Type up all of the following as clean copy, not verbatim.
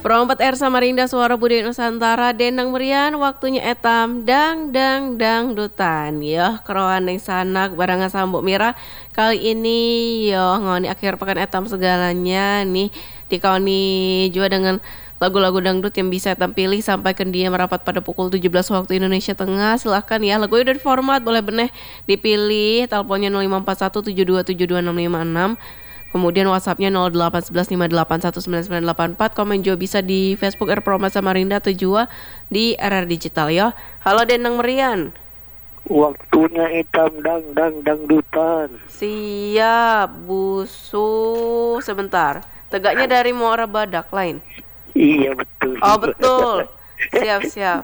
Perompat R Samarinda Suara Budaya Nusantara Dendang Merian waktunya etam dang dang dang dutan yo keroan yang sanak barangan sambuk mira kali ini yo ngoni akhir pekan etam segalanya nih dikawani juga dengan lagu-lagu dangdut yang bisa etam pilih sampai ke dia merapat pada pukul 17 waktu Indonesia Tengah. Silahkan ya lagunya udah di format boleh beneh dipilih teleponnya 0541727266. Kemudian WhatsAppnya 0811581994. Komen juga bisa di Facebook Perompat Samarinda atau juga di RR Digital ya. Halo Dendang Merian. Waktunya hitam dang dangdutan. Siap busu sebentar. Tegaknya dari Muara Badak lain. Iya betul. Oh betul. Siap.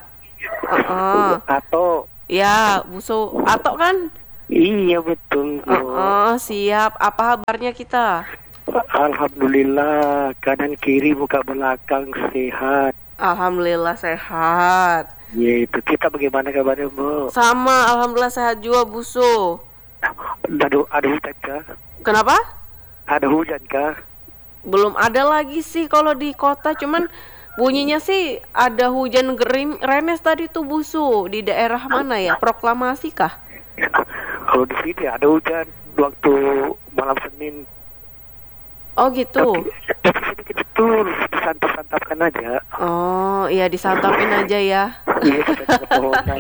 Atau ya busu Atok kan? iya betul. Siap. Apa kabarnya kita? Alhamdulillah kanan kiri muka belakang sehat. Alhamdulillah sehat. Ya itu kita bagaimana kabarnya Bu? Sama alhamdulillah sehat juga busu. Ada hujan kah? Kenapa? Ada hujan kah? Belum ada lagi sih kalau di kota, cuman bunyinya sih ada hujan remes tadi tuh busu. Di daerah mana ya? Proklamasi kah? Kalau di sini ada hujan waktu malam Senin. Oh gitu. Tapi sedikit betul, disantap-santapkan aja. Oh iya disantapin aja ya. Iya kita pohonan.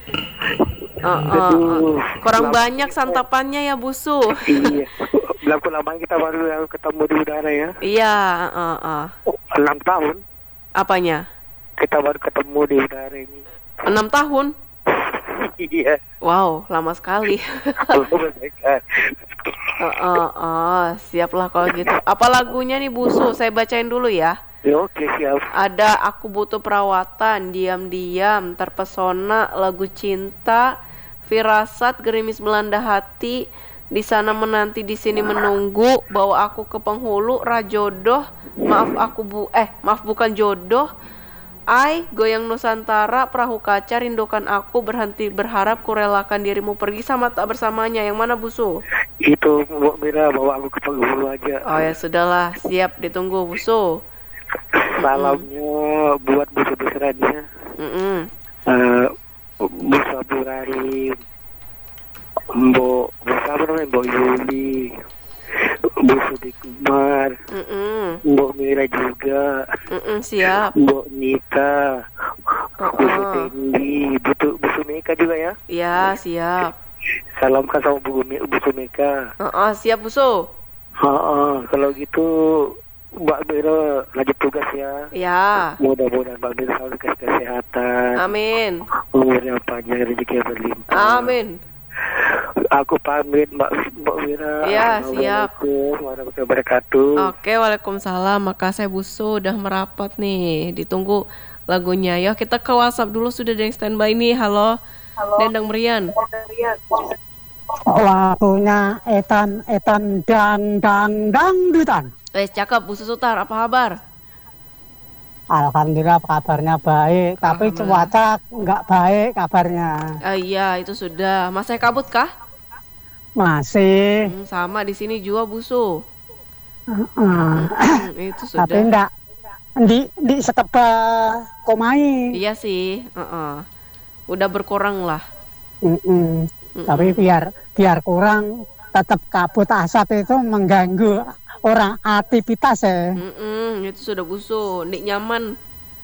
Kurang banyak santapannya ya busu. Iya. Berapa lama kita baru ketemu di udara ya? Iya. 6 tahun. Apanya? Kita baru ketemu di udara ini. 6 tahun? Iya. Wow, lama sekali. Siap lah kalau gitu. Apa lagunya nih busu? Saya bacain dulu ya. Oke siap. Ada Aku Butuh Perawatan, Diam-diam, Terpesona, Lagu Cinta, Firasat, Gerimis Melanda Hati, Di Sana Menanti, Di Sini Menunggu, Bawa Aku ke Penghulu, Rajodoh, Maaf Bukan Jodoh, Goyang Nusantara, Perahu Kaca, Rindukan Aku, Berhenti Berharap, Kurelakan Dirimu Pergi, sama Tak Bersamanya. Yang mana busu? Itu Mbak Mira bawa aku ke Penghulu aja. Oh ya sudahlah, siap ditunggu busu. Salamnya buat busu-busurannya. Busa Burari, Mbok Yuli, Busu Dikmar, Mbok Mira juga. Siap. Mbok Nita, Busu Tendi, Busu Meka juga ya? Iya siap. Salam kan sama Busu Meka. Siap busu. Kalau gitu Mbak Mira lanjut tugas ya. Ya. Mudah-mudahan Mbak Mira selalu kasih kesehatan. Amin. Umurnya panjang, rezeki berlimpah. Amin. Aku pamit Mbak Mira. Ya siap. Assalamualaikum warahmatullahi wabarakatuh. Oke, waalaikumsalam. Makasih busu udah merapat nih. Ditunggu lagunya ya. Kita ke WhatsApp dulu, sudah ada yang standby nih. Halo. Dendang Merian. Waktunya etan dang dutan. Cakep busu Sutar, apa kabar? Alhamdulillah kabarnya baik, tapi cuaca nggak baik kabarnya. Iya, itu sudah. Masih kabut kah? Masih. Sama di sini juga busu. Itu sudah. Tapi enggak di setebal komai. Iya sih. Udah berkurang lah. Tapi biar kurang, tetap kabut asap itu mengganggu orang aktivitas ya. Itu sudah busu, nik nyaman.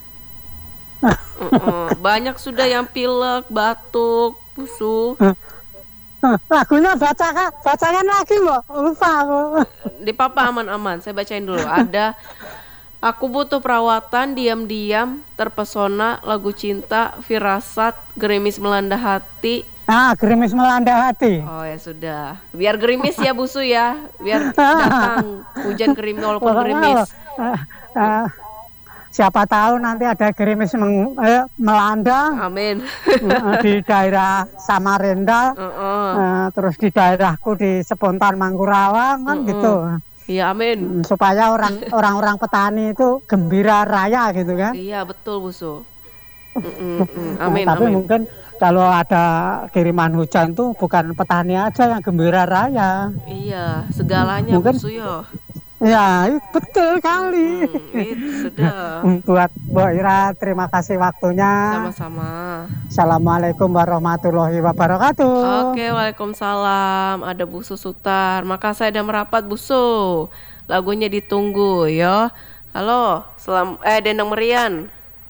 Banyak sudah yang pilek, batuk, busu. Lagunya bacakan lagi Mbak, lupa aku. Di papa aman-aman, saya bacain dulu. Ada Aku Butuh Perawatan, Diam-diam, Terpesona, Lagu Cinta, Firasat, Gerimis Melanda Hati. Gerimis melanda hati. Oh ya sudah. Biar gerimis ya busu ya. Biar datang hujan gerimis walaupun gerimis. Siapa tahu nanti ada gerimis melanda. Amin. Di daerah Samarinda. Terus di daerahku di Sepontan Mangkurawang kan gitu. Iya amin. Supaya orang-orang petani itu gembira raya gitu kan. Iya betul busu. Amin. Tapi amin. mungkin kalau ada kiriman hujan tuh bukan petani aja yang gembira raya. Iya, segalanya mungkin, busu yo. Ya, betul kali. Itu sudah. Buat Mbak Ira, terima kasih waktunya. Sama-sama. Assalamualaikum warahmatullahi wabarakatuh. Oke, waalaikumsalam. Ada Bu Susutar. Maka saya udah merapat Bu Su. Lagunya ditunggu ya. Halo, Dendang Merian.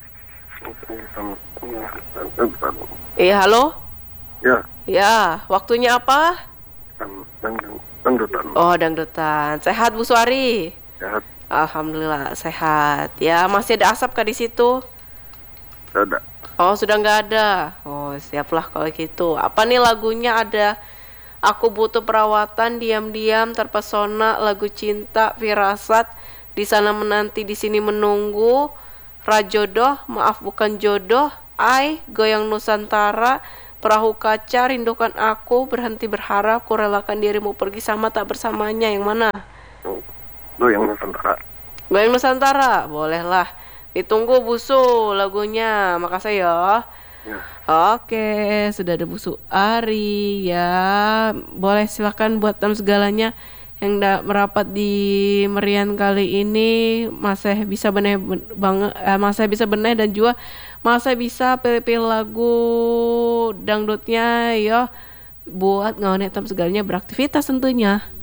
Iya, halo. Ya, Ya, waktunya apa? dangdutan. Oh, dangdutan. Sehat Bu Suari? Sehat, Alhamdulillah sehat. Ya, masih ada asap kah di situ? ada. Oh, sudah nggak ada. Oh, siaplah kalau gitu. Apa nih lagunya? Ada Aku Butuh Perawatan, Diam-diam, Terpesona, Lagu Cinta, Firasat, Di Sana Menanti, Di Sini Menunggu, Rajodoh, Maaf Bukan Jodoh, Goyang Nusantara, Perahu Kaca, Rindukan Aku, Berhenti Berharap, Kurelakan Dirimu Pergi, Sama Tak Bersamanya. Yang mana? Goyang Nusantara. Goyang Nusantara, bolehlah. Ditunggu Busu lagunya. Makasih ya. Ya. Oke, sudah ada Busu Ari ya. Boleh silakan buat tamu segalanya yang merapat di Merian kali ini masih bisa masih bisa benih dan juga masih bisa pilih-pilih lagu dangdutnya ya buat ngawanin tamu segalanya beraktivitas tentunya.